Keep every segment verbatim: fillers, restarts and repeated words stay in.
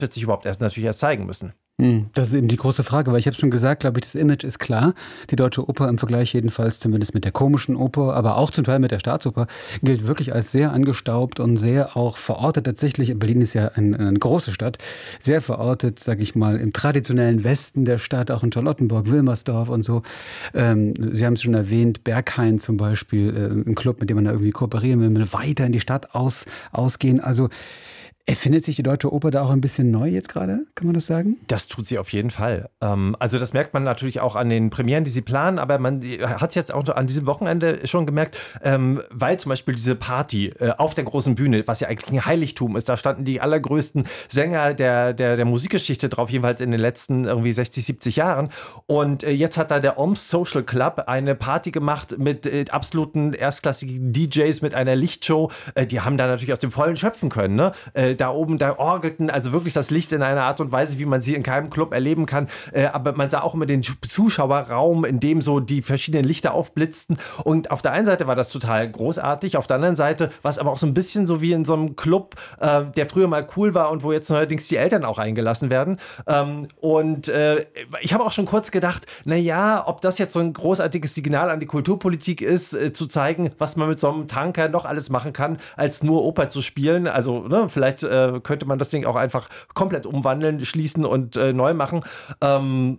wird sich überhaupt erst natürlich erst zeigen müssen. Das ist eben die große Frage, weil ich habe schon gesagt, glaube ich, das Image ist klar. Die Deutsche Oper im Vergleich jedenfalls zumindest mit der komischen Oper, aber auch zum Teil mit der Staatsoper, gilt wirklich als sehr angestaubt und sehr auch verortet. Tatsächlich, Berlin ist ja ein, eine große Stadt, sehr verortet, sage ich mal, im traditionellen Westen der Stadt, auch in Charlottenburg, Wilmersdorf und so. Ähm, Sie haben es schon erwähnt, Berghain zum Beispiel, äh, ein Club, mit dem man da irgendwie kooperieren will, weiter in die Stadt aus, ausgehen. Also erfindet sich die Deutsche Oper da auch ein bisschen neu jetzt gerade? Kann man das sagen? Das tut sie auf jeden Fall. Ähm, also das merkt man natürlich auch an den Premieren, die sie planen, aber man hat es jetzt auch an diesem Wochenende schon gemerkt, ähm, weil zum Beispiel diese Party äh, auf der großen Bühne, was ja eigentlich ein Heiligtum ist, da standen die allergrößten Sänger der, der, der Musikgeschichte drauf, jedenfalls in den letzten irgendwie sechzig, siebzig Jahren. Und äh, jetzt hat da der Oms Social Club eine Party gemacht mit äh, absoluten erstklassigen D Js, mit einer Lichtshow. Äh, die haben da natürlich aus dem Vollen schöpfen können, ne? Äh, Da oben, da orgelten also wirklich das Licht in einer Art und Weise, wie man sie in keinem Club erleben kann. Äh, aber man sah auch immer den Zuschauerraum, in dem so die verschiedenen Lichter aufblitzten. Und auf der einen Seite war das total großartig, auf der anderen Seite war es aber auch so ein bisschen so wie in so einem Club, äh, der früher mal cool war und wo jetzt neuerdings die Eltern auch eingelassen werden. Ähm, und äh, ich habe auch schon kurz gedacht, naja, ob das jetzt so ein großartiges Signal an die Kulturpolitik ist, äh, zu zeigen, was man mit so einem Tanker noch alles machen kann, als nur Oper zu spielen. Also ne, vielleicht äh, könnte man das Ding auch einfach komplett umwandeln, schließen und äh, neu machen. Ähm,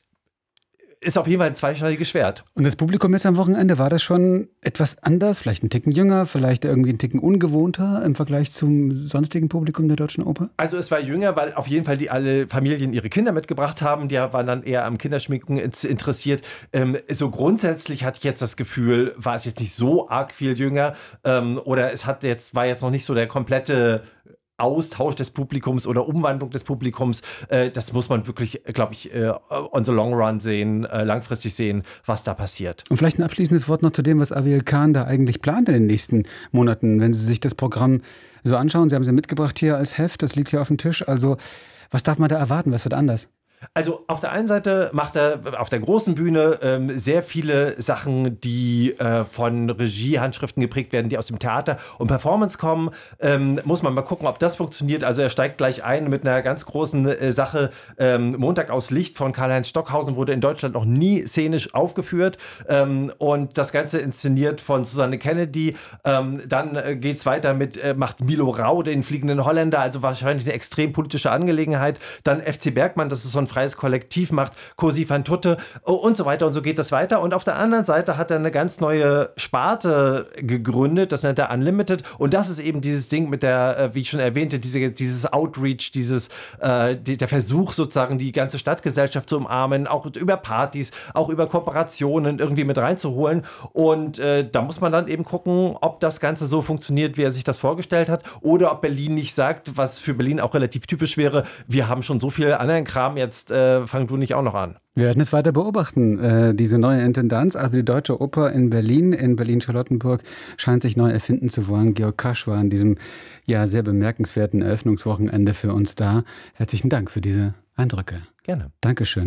ist auf jeden Fall ein zweischneidiges Schwert. Und das Publikum jetzt am Wochenende, war das schon etwas anders? Vielleicht ein Ticken jünger, vielleicht irgendwie ein Ticken ungewohnter im Vergleich zum sonstigen Publikum der Deutschen Oper? Also es war jünger, weil auf jeden Fall die alle Familien ihre Kinder mitgebracht haben. Die waren dann eher am Kinderschminken interessiert. Ähm, so grundsätzlich hatte ich jetzt das Gefühl, war es jetzt nicht so arg viel jünger. Ähm, oder es hat jetzt, war jetzt noch nicht so der komplette Austausch des Publikums oder Umwandlung des Publikums, äh, das muss man wirklich, glaube ich, äh, on the long run sehen, äh, langfristig sehen, was da passiert. Und vielleicht ein abschließendes Wort noch zu dem, was Aviel Khan da eigentlich plant in den nächsten Monaten, wenn Sie sich das Programm so anschauen. Sie haben es ja mitgebracht hier als Heft, das liegt hier auf dem Tisch. Also was darf man da erwarten? Was wird anders? Also auf der einen Seite macht er auf der großen Bühne ähm, sehr viele Sachen, die äh, von Regiehandschriften geprägt werden, die aus dem Theater und Performance kommen. Ähm, muss man mal gucken, ob das funktioniert. Also er steigt gleich ein mit einer ganz großen äh, Sache. Ähm, Montag aus Licht von Karl-Heinz Stockhausen wurde in Deutschland noch nie szenisch aufgeführt. Ähm, und das Ganze inszeniert von Susanne Kennedy. Ähm, dann äh, geht es weiter mit, äh, macht Milo Rau den fliegenden Holländer, also wahrscheinlich eine extrem politische Angelegenheit. Dann F C Bergmann, das ist so ein freies Kollektiv, macht Cosi van Tutte und so weiter und so geht das weiter. Und auf der anderen Seite hat er eine ganz neue Sparte gegründet, das nennt er Unlimited und das ist eben dieses Ding mit der, wie ich schon erwähnte, diese, dieses Outreach, dieses, äh, die, der Versuch sozusagen die ganze Stadtgesellschaft zu umarmen, auch über Partys, auch über Kooperationen irgendwie mit reinzuholen und äh, da muss man dann eben gucken, ob das Ganze so funktioniert, wie er sich das vorgestellt hat oder ob Berlin nicht sagt, was für Berlin auch relativ typisch wäre, wir haben schon so viel anderen Kram, jetzt äh, fang du nicht auch noch an. Wir werden es weiter beobachten, äh, diese neue Intendanz. Also die Deutsche Oper in Berlin, in Berlin-Charlottenburg, scheint sich neu erfinden zu wollen. Georg Kasch war an diesem ja sehr bemerkenswerten Eröffnungswochenende für uns da. Herzlichen Dank für diese Eindrücke. Gerne. Dankeschön.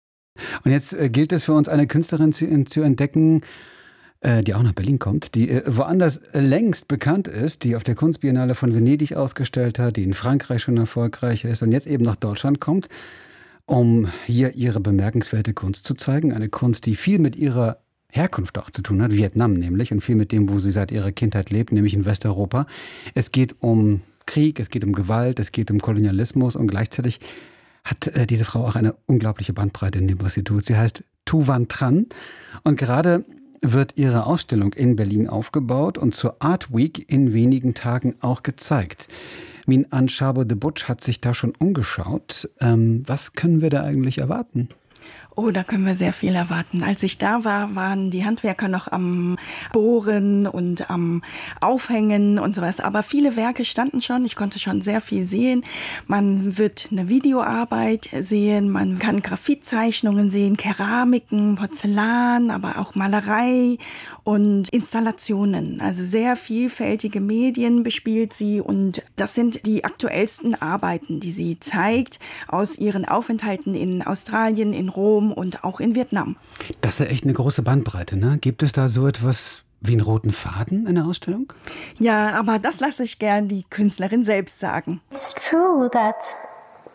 Und jetzt äh, gilt es für uns, eine Künstlerin zu, zu entdecken, äh, die auch nach Berlin kommt, die äh, woanders längst bekannt ist, die auf der Kunstbiennale von Venedig ausgestellt hat, die in Frankreich schon erfolgreich ist und jetzt eben nach Deutschland kommt, um hier ihre bemerkenswerte Kunst zu zeigen. Eine Kunst, die viel mit ihrer Herkunft auch zu tun hat, Vietnam nämlich, und viel mit dem, wo sie seit ihrer Kindheit lebt, nämlich in Westeuropa. Es geht um Krieg, es geht um Gewalt, es geht um Kolonialismus und gleichzeitig hat äh, diese Frau auch eine unglaubliche Bandbreite in dem, was sie tut. Sie heißt Thu Van Tran und gerade wird ihre Ausstellung in Berlin aufgebaut und zur Art Week in wenigen Tagen auch gezeigt. Min An Chabo de Butch hat sich da schon umgeschaut. Ähm, was können wir da eigentlich erwarten? Oh, da können wir sehr viel erwarten. Als ich da war, waren die Handwerker noch am Bohren und am Aufhängen und sowas. Aber viele Werke standen schon. Ich konnte schon sehr viel sehen. Man wird eine Videoarbeit sehen. Man kann Graphitzeichnungen sehen, Keramiken, Porzellan, aber auch Malerei und Installationen. Also sehr vielfältige Medien bespielt sie. Und das sind die aktuellsten Arbeiten, die sie zeigt aus ihren Aufenthalten in Australien, in Rom und auch in Vietnam. Das ist ja echt eine große Bandbreite, ne? Gibt es da so etwas wie einen roten Faden in der Ausstellung? Ja, aber das lasse ich gern die Künstlerin selbst sagen. It's true that